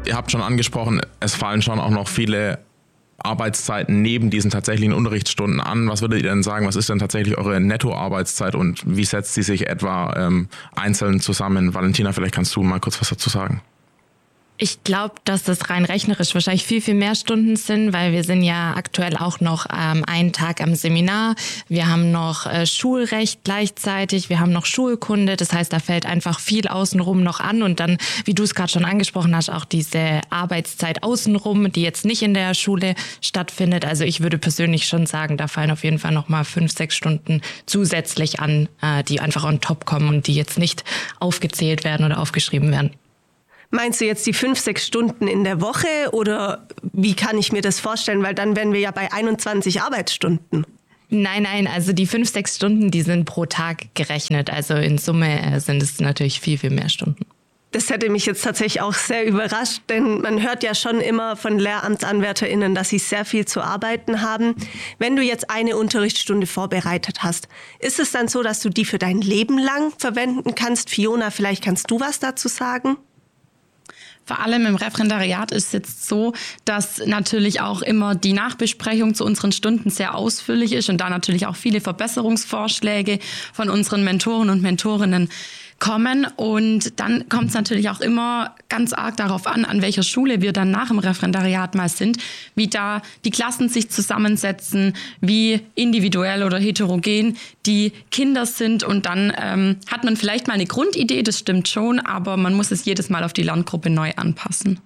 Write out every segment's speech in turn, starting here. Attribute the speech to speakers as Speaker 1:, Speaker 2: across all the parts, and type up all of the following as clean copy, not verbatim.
Speaker 1: Ihr habt schon angesprochen, es fallen schon auch noch viele Arbeitszeiten neben diesen tatsächlichen Unterrichtsstunden an. Was würdet ihr denn sagen, was ist denn tatsächlich eure Nettoarbeitszeit und wie setzt sie sich etwa einzeln zusammen? Valentina, vielleicht kannst du mal kurz was dazu sagen.
Speaker 2: Ich glaube, dass das rein rechnerisch wahrscheinlich viel, viel mehr Stunden sind, weil wir sind ja aktuell auch noch einen Tag am Seminar. Wir haben noch Schulrecht gleichzeitig, wir haben noch Schulkunde. Das heißt, da fällt einfach viel außenrum noch an. Und dann, wie du es gerade schon angesprochen hast, auch diese Arbeitszeit außenrum, die jetzt nicht in der Schule stattfindet. Also ich würde persönlich schon sagen, da fallen auf jeden Fall nochmal 5-6 Stunden zusätzlich an, die einfach on top kommen und die jetzt nicht aufgezählt werden oder aufgeschrieben werden.
Speaker 3: Meinst du jetzt die 5-6 Stunden in der Woche oder wie kann ich mir das vorstellen? Weil dann wären wir ja bei 21 Arbeitsstunden.
Speaker 2: Nein, also die 5-6 Stunden, die sind pro Tag gerechnet. Also in Summe sind es natürlich viel, viel mehr Stunden.
Speaker 3: Das hätte mich jetzt tatsächlich auch sehr überrascht, denn man hört ja schon immer von LehramtsanwärterInnen, dass sie sehr viel zu arbeiten haben. Wenn du jetzt eine Unterrichtsstunde vorbereitet hast, ist es dann so, dass du die für dein Leben lang verwenden kannst? Fiona, vielleicht kannst du was dazu sagen?
Speaker 4: Vor allem im Referendariat ist es jetzt so, dass natürlich auch immer die Nachbesprechung zu unseren Stunden sehr ausführlich ist und da natürlich auch viele Verbesserungsvorschläge von unseren Mentoren und Mentorinnen kommen. Und dann kommt es natürlich auch immer ganz arg darauf an welcher Schule wir dann nach dem Referendariat mal sind, wie da die Klassen sich zusammensetzen, wie individuell oder heterogen die Kinder sind. Und dann hat man vielleicht mal eine Grundidee, das stimmt schon, aber man muss es jedes Mal auf die Lerngruppe neu anpassen.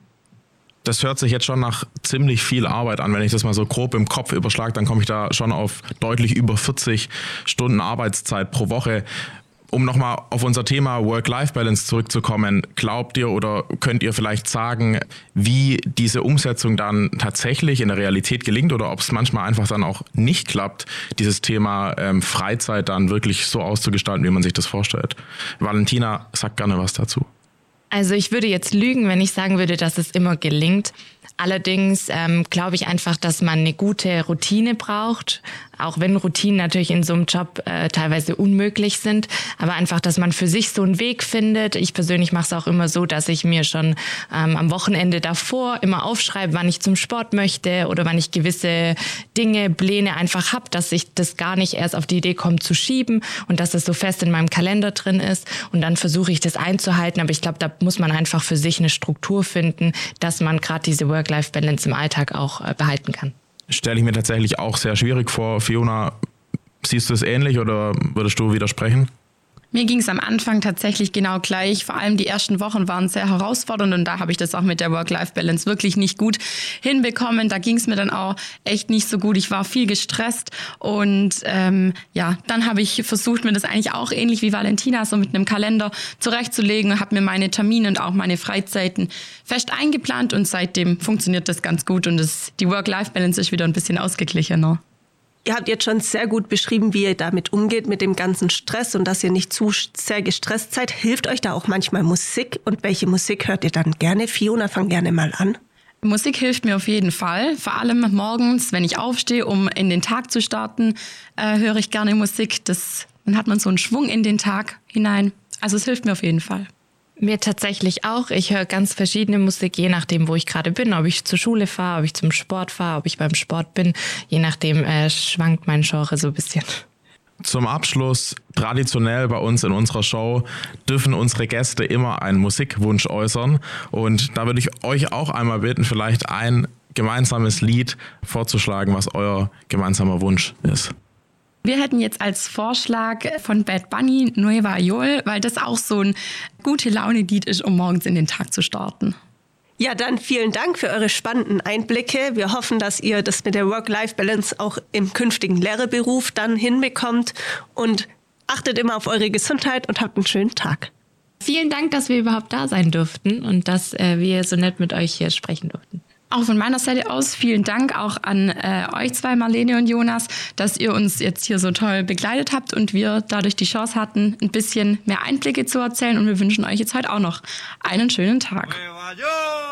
Speaker 1: Das hört sich jetzt schon nach ziemlich viel Arbeit an. Wenn ich das mal so grob im Kopf überschlage, dann komme ich da schon auf deutlich über 40 Stunden Arbeitszeit pro Woche. Um nochmal auf unser Thema Work-Life-Balance zurückzukommen, glaubt ihr oder könnt ihr vielleicht sagen, wie diese Umsetzung dann tatsächlich in der Realität gelingt oder ob es manchmal einfach dann auch nicht klappt, dieses Thema Freizeit dann wirklich so auszugestalten, wie man sich das vorstellt? Valentina, sag gerne was dazu.
Speaker 2: Also ich würde jetzt lügen, wenn ich sagen würde, dass es immer gelingt. Allerdings glaube ich einfach, dass man eine gute Routine braucht, auch wenn Routinen natürlich in so einem Job teilweise unmöglich sind, aber einfach, dass man für sich so einen Weg findet. Ich persönlich mache es auch immer so, dass ich mir schon am Wochenende davor immer aufschreibe, wann ich zum Sport möchte oder wann ich gewisse Dinge, Pläne einfach habe, dass ich das gar nicht erst auf die Idee komme zu schieben und dass das so fest in meinem Kalender drin ist und dann versuche ich das einzuhalten, aber ich glaube, da muss man einfach für sich eine Struktur finden, dass man gerade diese Work-Life-Balance im Alltag auch behalten kann.
Speaker 1: Stelle ich mir tatsächlich auch sehr schwierig vor. Fiona, siehst du es ähnlich oder würdest du widersprechen?
Speaker 4: Mir ging es am Anfang tatsächlich genau gleich. Vor allem die ersten Wochen waren sehr herausfordernd und da habe ich das auch mit der Work-Life-Balance wirklich nicht gut hinbekommen. Da ging es mir dann auch echt nicht so gut. Ich war viel gestresst und dann habe ich versucht, mir das eigentlich auch ähnlich wie Valentina so mit einem Kalender zurechtzulegen, habe mir meine Termine und auch meine Freizeiten fest eingeplant und seitdem funktioniert das ganz gut und die Work-Life-Balance ist wieder ein bisschen ausgeglichener.
Speaker 3: Ihr habt jetzt schon sehr gut beschrieben, wie ihr damit umgeht, mit dem ganzen Stress und dass ihr nicht zu sehr gestresst seid. Hilft euch da auch manchmal Musik? Und welche Musik hört ihr dann gerne? Fiona, fang gerne mal an.
Speaker 4: Musik hilft mir auf jeden Fall. Vor allem morgens, wenn ich aufstehe, um in den Tag zu starten, höre ich gerne Musik. Dann hat man so einen Schwung in den Tag hinein. Also es hilft mir auf jeden Fall.
Speaker 2: Mir tatsächlich auch. Ich höre ganz verschiedene Musik, je nachdem, wo ich gerade bin. Ob ich zur Schule fahre, ob ich zum Sport fahre, ob ich beim Sport bin. Je nachdem schwankt mein Genre so ein bisschen.
Speaker 1: Zum Abschluss, traditionell bei uns in unserer Show, dürfen unsere Gäste immer einen Musikwunsch äußern. Und da würde ich euch auch einmal bitten, vielleicht ein gemeinsames Lied vorzuschlagen, was euer gemeinsamer Wunsch ist.
Speaker 4: Wir hätten jetzt als Vorschlag von Bad Bunny Nueva York, weil das auch so ein gute Laune-Lied ist, um morgens in den Tag zu starten.
Speaker 3: Ja, dann vielen Dank für eure spannenden Einblicke. Wir hoffen, dass ihr das mit der Work-Life-Balance auch im künftigen Lehrerberuf dann hinbekommt und achtet immer auf eure Gesundheit und habt einen schönen Tag.
Speaker 2: Vielen Dank, dass wir überhaupt da sein durften und dass wir so nett mit euch hier sprechen durften.
Speaker 4: Auch von meiner Seite aus vielen Dank auch an euch zwei, Marlene und Jonas, dass ihr uns jetzt hier so toll begleitet habt und wir dadurch die Chance hatten, ein bisschen mehr Einblicke zu erzählen. Und wir wünschen euch jetzt heute auch noch einen schönen Tag.